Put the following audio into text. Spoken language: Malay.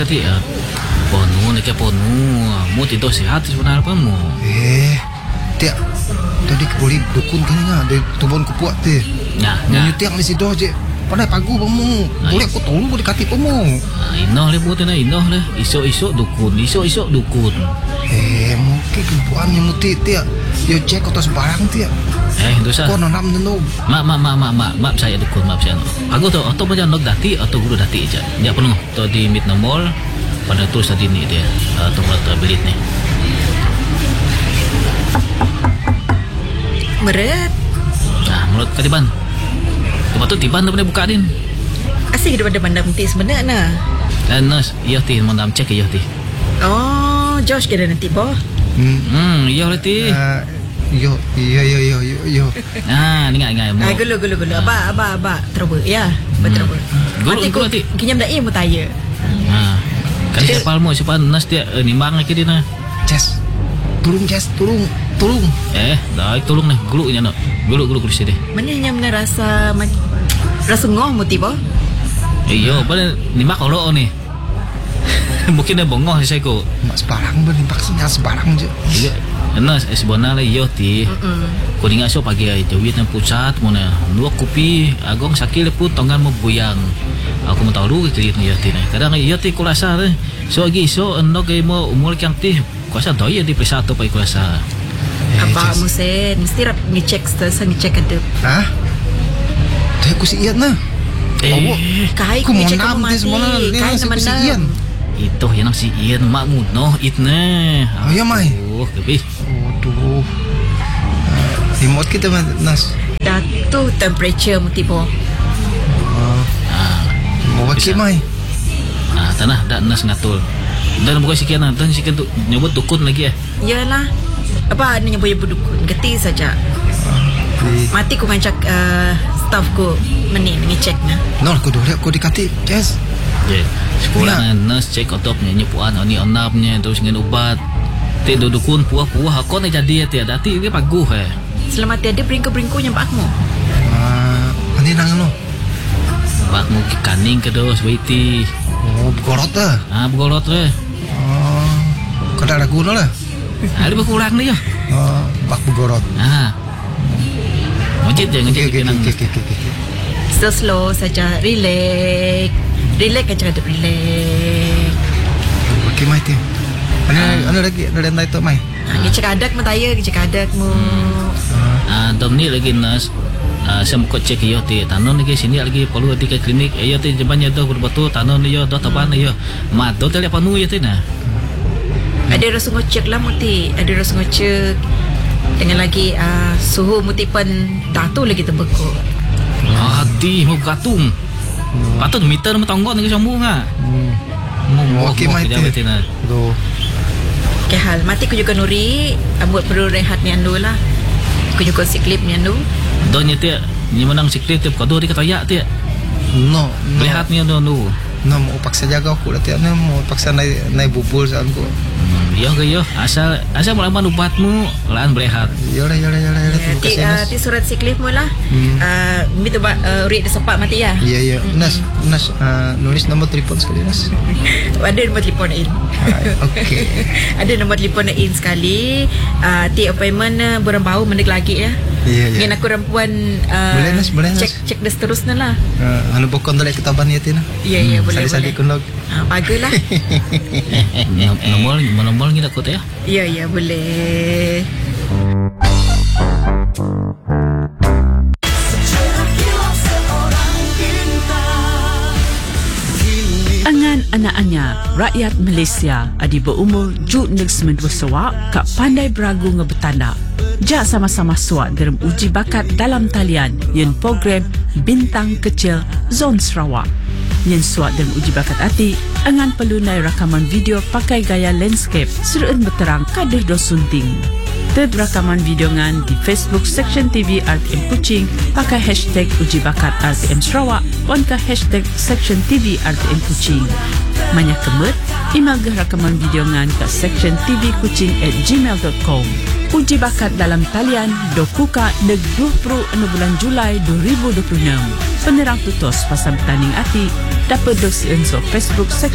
kati ponu nak ponu mu tidur sihat sebenarnya apa mu tiap tadi boleh dukun kan ada tubon kupuat tu nyutiak di situ aja pandai pagu pamu boleh aku tolong boleh kati pamu inoh le buat na inoh le isok dukun mungkin kupuannya muti tiap yo cek atas barang tiap dosa kau nanam dulu maaf saya dukun maaf saya aku tu atau macam nok dati atau guru dati aja dia penuh tu di mid nomor pada tu tadi ni dia atau belit ni Meret. Menurut kadiban. Lepas tu tiban tu boleh buka din. Asyik daripada bandar nanti sebenarnya. Nas, iya ti mandam cek iya ti. Oh, Josh kira nanti boh. Iya le ti. Yo. Ni ngai mo. Gulu. Aba. Terus ya. Betul. Gulu ti. Kinyam dah mu tanya. Kan siapa siapa nas dia nimbang lagi dia na. Jess. Tolong. Dah tolong ni. Gulu nya nak. Gulu di sini. Mana rasa ngoh mu tiba. Iyo, pada nimbang kalau ni. Mungkin dia bongong saya ko. Mak sebarang ben vaksinnya sebarang je. Iya. Nas sebenarnya iyo ti. Ko dinga so pagi ai jawit nang pusat mo na. Dua kopi agong sakil pun tongan mo buyang. Aku mau tahu lu ke iya ti na. Kadang iya ti ko rasa so agi so no ke mo umur kang ti. Kuasa doi di pesatu pai kuasa. Apa musen mesti rap ngecek ada. Hah? Teh ku si iat na. Kai ku ngecek monam mati. Kai teman. Itu yang si Ian makmu no itne. Ya mai. Kepi. Aduh. Remote kita nas. Datu temperature mu tiba. Mau wakil mai. Tanah dak nas ngatul. Dan bukan sekian dan sekian tu nyebut dukun lagi Yalah. Apa ni nyebut dukun? Geti saja. Mati ku ngancak staff ku mengecek na. Nol ku dulu aku dikati, Jess. Sekolah nurse cek otot nyepuan ani onapnya terus dengan ubat. Ti dukun puah aku ni jadi ti dati dia paguh Selamat tiada bringko-bringko yang pakmu. Ani nang no. Pakmu ki kaning ke dos waiti. Begorot dah. Begorot Kada ragu lah. Ada berkurang ni ya. Bak begorot. Ngejit je kenang. Slow saja, relax aja ada relax. Okey mai tu. Ana lagi ada nai tu mai. Ngecek adak mataya, ngecek adakmu. Dom ni lagi nas. Saya mau cek iyo ti tanon lagi sini lagi perlu di klinik iyo ti jebannya tu betul tanon iyo dah taban iyo mat tu tele panu iyo ti na. Ada rasa ngecek lah muti, ada rasa ngecek dengan lagi suhu muti pun datu lagi terbekuk. Hati mau katung. Patut meter mau tonggot lagi sambung ah. Okey mai tu. Okey hal mati ku juga nuri buat perlu rehat ni andu lah. Ku juga siklip ni andu. Donya ti ni menang siklip ti kado di katayak ti. No. Rehat ni andu. No mau paksa jaga aku dah tiap ni mau paksa naik bubul saat aku. Yo asal melawan ubatmu lan berehat. Yolah. Ti surat siklif mu lah. Minta urit sepak mati ya. Ya. Nas nulis nombor telefon sekali Nas. Ada nombor telefon in. Okey. Ada nombor telefon in sekali. Ti appointment burang bau mendek lagi ya. Ya. Yang aku rampuan boleh Nas. Cek dah seterusnya lah. Anu bokon dolek ketaban ya Tina. Ya boleh. Sali kunlog. Bagus lah. Nombor kita kot ya. Ya boleh. Angan anak-anya rakyat Malaysia adi berumur juk neg semendua sewak kak pandai beragu ngebetanda. Jak sama-sama suat dalam uji bakat dalam talian yang program Bintang Kecil Zon Sarawak. Yang suat dalam uji bakat hati, angan perlu naik rakaman video pakai gaya landscape serun berterang kader dosunting. Third rakaman video ngan di Facebook Section TV RTM Kuching pakai hashtag uji bakat RTM Sarawak on ke hashtag Section TV RTM Kuching. Banyak kemet, email ke rakaman video ngan ke Section TV Kuching @gmail.com. Uji bakat dalam talian dokuka neg 20 bulan Julai 2026. Penerang tutos pasal bertanding hati dapat dosi Facebook Section